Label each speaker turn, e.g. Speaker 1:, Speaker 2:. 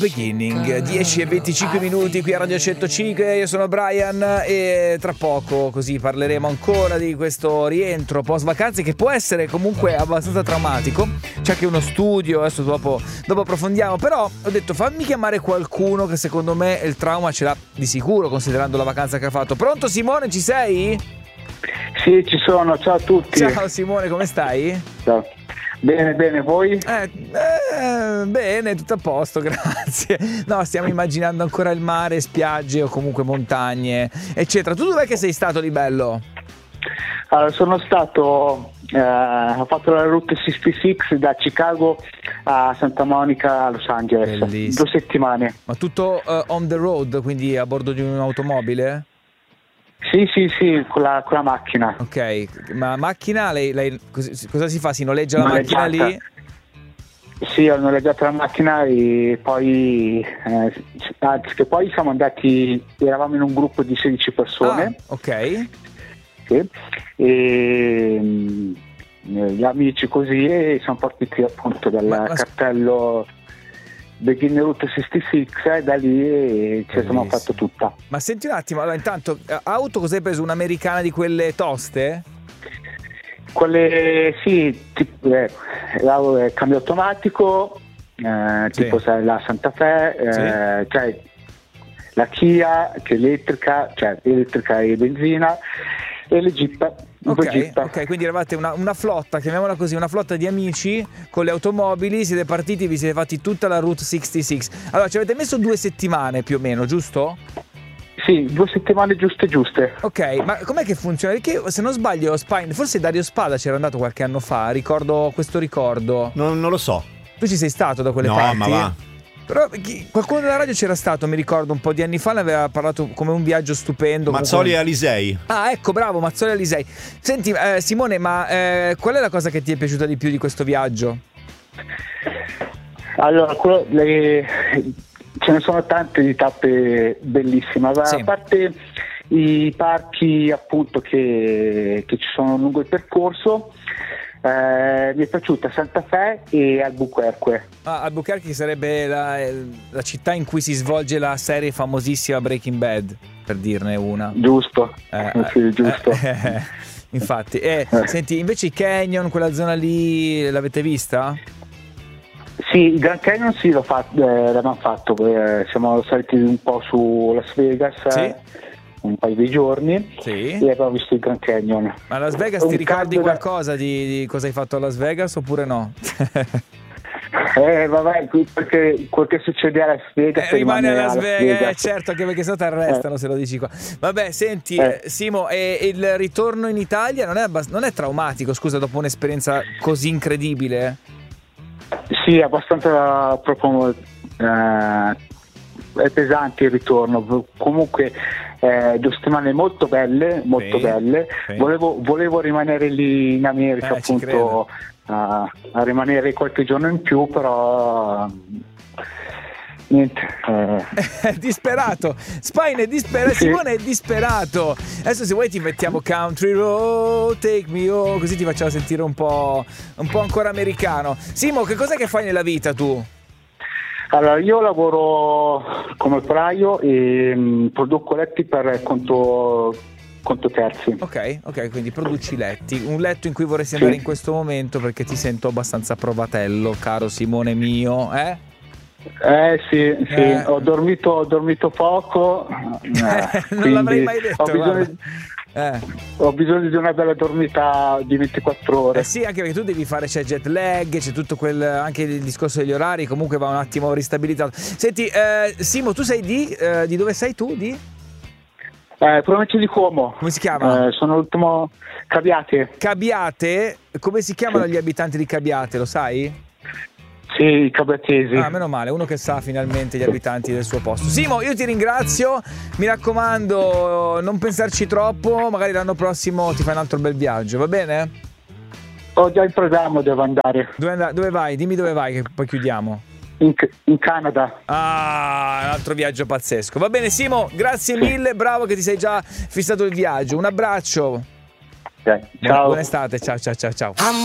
Speaker 1: Beginning, 10 e 25 minuti qui a Radio 105, io sono Brian e tra poco così parleremo ancora di questo rientro post vacanze che può essere comunque abbastanza traumatico. C'è anche uno studio, adesso dopo approfondiamo, però ho detto fammi chiamare qualcuno che secondo me il trauma ce l'ha di sicuro considerando la vacanza che ha fatto. Pronto Simone, ci sei?
Speaker 2: Sì, ci sono, ciao a tutti.
Speaker 1: Ciao Simone, come stai?
Speaker 2: Ciao. Bene, voi?
Speaker 1: Bene, tutto a posto, grazie. No, stiamo immaginando ancora il mare, spiagge o comunque montagne, eccetera. Tu dov'è che sei stato di bello?
Speaker 2: Allora, sono stato, ho fatto la Route 66 da Chicago a Santa Monica a Los Angeles. Bellissimo. 2 settimane. Ma tutto
Speaker 1: on the road, quindi a bordo di un'automobile?
Speaker 2: Sì, con la macchina.
Speaker 1: Ok, ma macchina, lei cosa si fa? Si noleggia la macchina lì?
Speaker 2: Sì, ho noleggiato la macchina e poi che poi siamo andati, eravamo in un gruppo di 16 persone.
Speaker 1: Ah, ok.
Speaker 2: Sì, e gli amici così e siamo partiti appunto dal cartello Beginner Route 66 e da lì ci siamo fatto tutta.
Speaker 1: Ma senti un attimo, allora intanto auto cos'hai preso? Un'americana di quelle toste?
Speaker 2: Quelle sì, tipo cambio automatico, tipo sai, la Santa Fe, cioè la Kia che è elettrica, cioè elettrica e benzina, e le Jeep.
Speaker 1: Ok, quindi eravate una flotta, chiamiamola così, una flotta di amici con le automobili, siete partiti, vi siete fatti tutta la Route 66. Allora ci avete messo 2 settimane più o meno, giusto?
Speaker 2: Sì, 2 settimane giuste.
Speaker 1: Ok, ma com'è che funziona? Perché se non sbaglio forse Dario Spada c'era andato qualche anno fa, ricordo questo ricordo.
Speaker 3: Non lo so.
Speaker 1: Tu ci sei stato da quelle parti?
Speaker 3: No, ma va.
Speaker 1: Però qualcuno della radio c'era stato, mi ricordo, un po' di anni fa, ne aveva parlato come un viaggio stupendo.
Speaker 3: Mazzoli e Alisei.
Speaker 1: Ah, ecco, bravo, Mazzoli e Alisei. Senti, Simone, ma qual è la cosa che ti è piaciuta di più di questo viaggio?
Speaker 2: Allora, ce ne sono tante di tappe bellissime, sì. A parte i parchi appunto che ci sono lungo il percorso, mi è piaciuta Santa Fe e Albuquerque.
Speaker 1: Albuquerque sarebbe la città in cui si svolge la serie famosissima Breaking Bad, per dirne una.
Speaker 2: Giusto, sì, giusto.
Speaker 1: Infatti, senti, invece i canyon, quella zona lì, l'avete vista?
Speaker 2: Sì, il Grand Canyon sì, l'abbiamo fatto, siamo saliti un po' su Las Vegas. Sì. Un paio di giorni, sì. E abbiamo visto il Grand Canyon.
Speaker 1: Ma a Las Vegas ti ricordi qualcosa di cosa hai fatto a Las Vegas oppure no?
Speaker 2: Vabbè, perché quel che succede a Las Vegas
Speaker 1: rimane a Las Vegas. Certo, anche perché se no ti arrestano se lo dici qua. Vabbè, senti, Simo, il ritorno in Italia non è traumatico, scusa, dopo un'esperienza così incredibile?
Speaker 2: Sì, abbastanza proprio è pesante il ritorno. Comunque 2 settimane molto belle. Sì. Volevo rimanere lì in America, appunto, a rimanere qualche giorno in più, però niente.
Speaker 1: È disperato. Spine è disperato. Sì. Simone è disperato. Adesso se vuoi ti mettiamo Country Road, Take Me Home, così ti facciamo sentire un po' ancora americano. Simo, che cos'è che fai nella vita tu?
Speaker 2: Allora, io lavoro come operaio e produco letti per conto terzi.
Speaker 1: Ok, quindi produci letti. Un letto in cui vorresti andare in questo momento perché ti sento abbastanza provatello, caro Simone mio,
Speaker 2: Sì. Ho dormito poco.
Speaker 1: Non l'avrei mai detto.
Speaker 2: Ho bisogno di una bella dormita di 24 ore.
Speaker 1: Sì, anche perché tu devi fare, c'è jet lag, c'è tutto anche il discorso degli orari, comunque va un attimo ristabilizzato. Senti, Simo, tu sei di dove sei tu? Di?
Speaker 2: Provincia di Como.
Speaker 1: Come si chiama?
Speaker 2: Sono l'ultimo.
Speaker 1: Cabiate? Come si chiamano gli abitanti di Cabiate, lo sai?
Speaker 2: Sì, i cabatesi.
Speaker 1: Meno male, uno che sa finalmente gli abitanti del suo posto. Simo, io ti ringrazio, mi raccomando, non pensarci troppo, magari l'anno prossimo ti fai un altro bel viaggio, va bene?
Speaker 2: Ho già il programma, devo andare.
Speaker 1: Dove vai? Dimmi dove vai che poi chiudiamo.
Speaker 2: In Canada.
Speaker 1: Un altro viaggio pazzesco. Va bene Simo, grazie mille, bravo che ti sei già fissato il viaggio. Un abbraccio.
Speaker 2: Ciao.
Speaker 1: Buona estate, ciao.